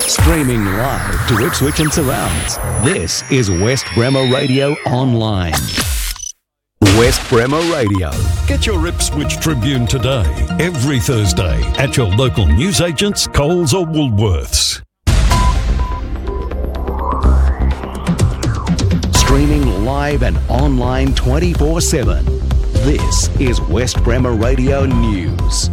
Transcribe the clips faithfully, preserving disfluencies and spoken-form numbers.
Streaming live to Ipswich and surrounds. This is West Bremer Radio Online. West Bremer Radio. Get your Ipswich Tribune today, every Thursday, at your local newsagents, Coles or Woolworths. Streaming live and online twenty-four seven. This is West Bremer Radio News.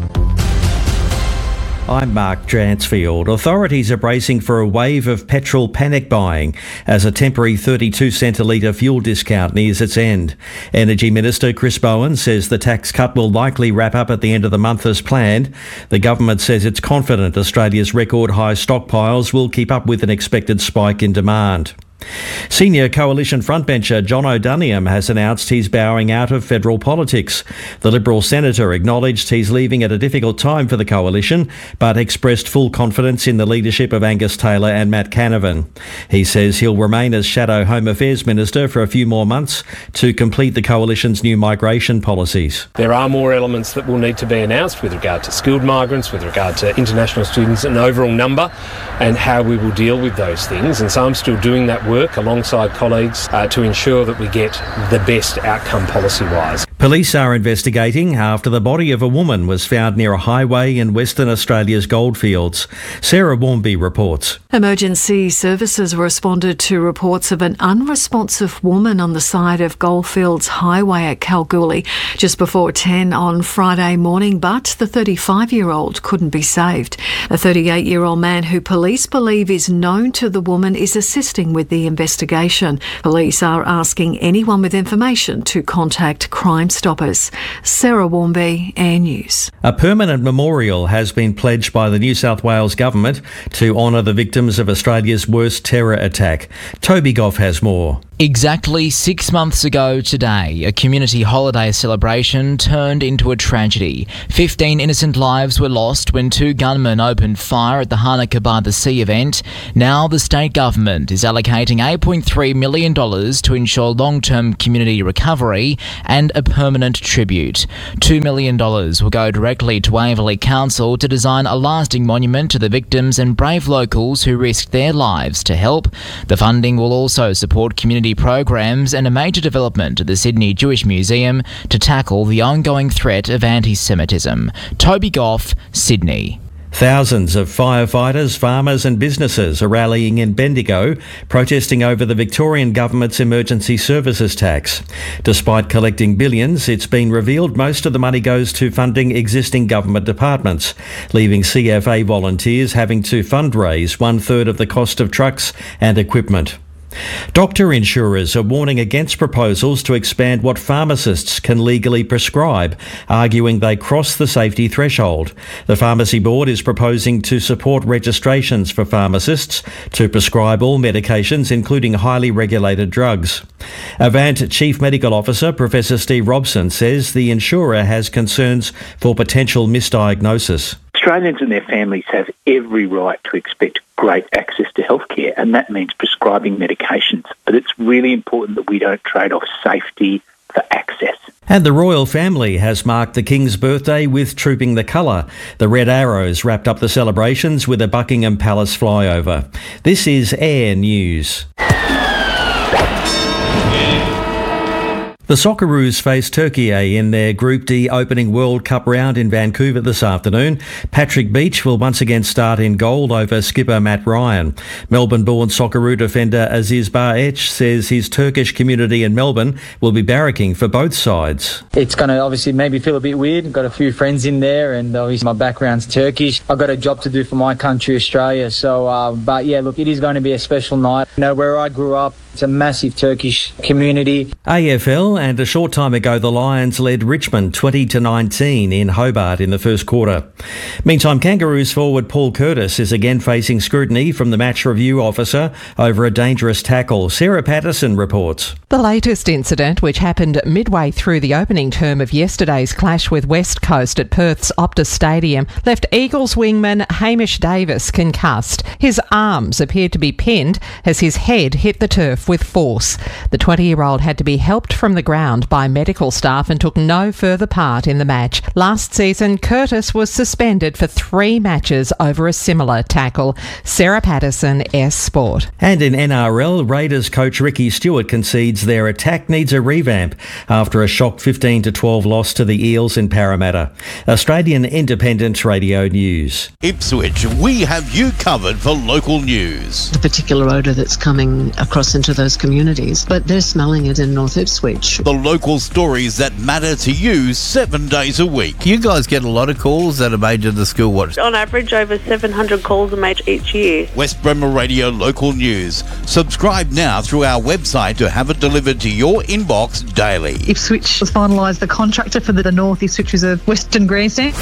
I'm Mark Dransfield. Authorities are bracing for a wave of petrol panic buying as a temporary thirty-two cent a litre fuel discount nears its end. Energy Minister Chris Bowen says the tax cut will likely wrap up at the end of the month as planned. The government says it's confident Australia's record high stockpiles will keep up with an expected spike in demand. Senior Coalition frontbencher John O'Doniam has announced he's bowing out of federal politics. The Liberal senator acknowledged he's leaving at a difficult time for the Coalition, but expressed full confidence in the leadership of Angus Taylor and Matt Canavan. He says he'll remain as Shadow Home Affairs Minister for a few more months to complete the Coalition's new migration policies. There are more elements that will need to be announced with regard to skilled migrants, with regard to international students, an overall number, and how we will deal with those things. And so I'm still doing that work work alongside colleagues uh, to ensure that we get the best outcome policy-wise. Police are investigating after the body of a woman was found near a highway in Western Australia's goldfields. Sarah Warmby reports. Emergency services responded to reports of an unresponsive woman on the side of Goldfields Highway at Kalgoorlie just before ten on Friday morning, but the thirty-five-year-old couldn't be saved. A thirty-eight-year-old man who police believe is known to the woman is assisting with the investigation. Police are asking anyone with information to contact Crime Stoppers. Sarah Warmby, Air News. A permanent memorial has been pledged by the New South Wales Government to honour the victims of Australia's worst terror attack. Toby Goff has more. Exactly six months ago today, a community holiday celebration turned into a tragedy. Fifteen innocent lives were lost when two gunmen opened fire at the Hanukkah by the Sea event. Now the state government is allocating eight point three million dollars to ensure long-term community recovery and a permanent tribute. two million dollars will go directly to Waverley Council to design a lasting monument to the victims and brave locals who risked their lives to help. The funding will also support community programs and a major development at the Sydney Jewish Museum to tackle the ongoing threat of anti-Semitism. Toby Goff, Sydney. Thousands of firefighters, farmers and businesses are rallying in Bendigo, protesting over the Victorian Government's emergency services tax. Despite collecting billions, it's been revealed most of the money goes to funding existing government departments, leaving C F A volunteers having to fundraise one-third of the cost of trucks and equipment. Doctor insurers are warning against proposals to expand what pharmacists can legally prescribe, arguing they cross the safety threshold. The Pharmacy Board is proposing to support registrations for pharmacists to prescribe all medications, including highly regulated drugs. Avant Chief Medical Officer Professor Steve Robson says the insurer has concerns for potential misdiagnosis. Australians and their families have every right to expect great access to healthcare, and that means prescribing medications. But it's really important that we don't trade off safety for access. And the royal family has marked the King's birthday with Trooping the Colour. The Red Arrows wrapped up the celebrations with a Buckingham Palace flyover. This is Air News. The Socceroos face Turkey in their Group D opening World Cup round in Vancouver this afternoon. Patrick Beach will once again start in goal over skipper Matt Ryan. Melbourne-born Socceroo defender Aziz Baech says his Turkish community in Melbourne will be barracking for both sides. It's going to obviously maybe feel a bit weird. I've got a few friends in there and obviously my background's Turkish. I've got a job to do for my country, Australia. So, uh, but yeah, look, it is going to be a special night. You know, where I grew up, it's a massive Turkish community. A F L, and a short time ago the Lions led Richmond twenty to nineteen in Hobart in the first quarter. Meantime, Kangaroos forward Paul Curtis is again facing scrutiny from the match review officer over a dangerous tackle. Sarah Patterson reports. The latest incident, which happened midway through the opening term of yesterday's clash with West Coast at Perth's Optus Stadium, left Eagles wingman Hamish Davis concussed. His arms appeared to be pinned as his head hit the turf turf with force. The twenty-year-old had to be helped from the ground by medical staff and took no further part in the match. Last season, Curtis was suspended for three matches over a similar tackle. Sarah Patterson, S Sport. And in N R L, Raiders coach Ricky Stewart concedes their attack needs a revamp after a shock fifteen to twelve loss to the Eels in Parramatta. Australian Independent Radio News. Ipswich, we have you covered for local news. The particular odour that's coming across into those communities, but they're smelling it in North Ipswich. The local stories that matter to you seven days a week. You guys get a lot of calls that are made to the school. What? On average, over seven hundred calls are made each year. West Bremer Radio Local News. Subscribe now through our website to have it delivered to your inbox daily. Ipswich has finalised the contractor for the North Ipswich Reserve Western Grandstand.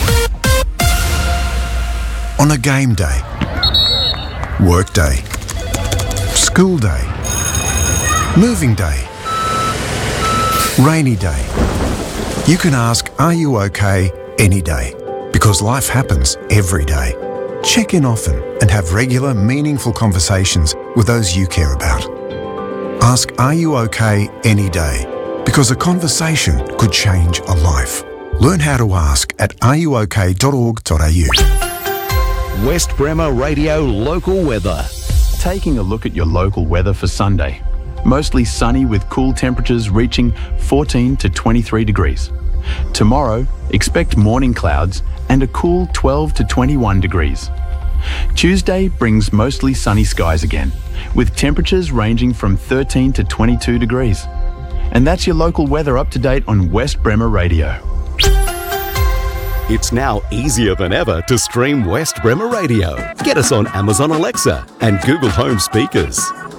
On a game day, work day, school day, moving day, rainy day, you can ask, are you okay, any day? Because life happens every day. Check in often and have regular, meaningful conversations with those you care about. Ask, are you okay, any day? Because a conversation could change a life. Learn how to ask at are you okay dot org dot a u. West Bremer Radio Local Weather. Taking a look at your local weather for Sunday. Mostly sunny with cool temperatures reaching fourteen to twenty-three degrees. Tomorrow, expect morning clouds and a cool twelve to twenty-one degrees. Tuesday brings mostly sunny skies again, with temperatures ranging from thirteen to twenty-two degrees. And that's your local weather up to date on West Bremer Radio. It's now easier than ever to stream West Bremer Radio. Get us on Amazon Alexa and Google Home speakers.